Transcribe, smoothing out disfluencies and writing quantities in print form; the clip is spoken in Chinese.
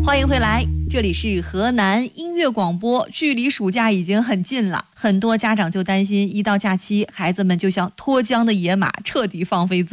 欢迎回来，这里是河南音乐广播。距离暑假已经很近了，很多家长就担心一到假期，孩子们就像脱缰的野马，彻底放飞自己。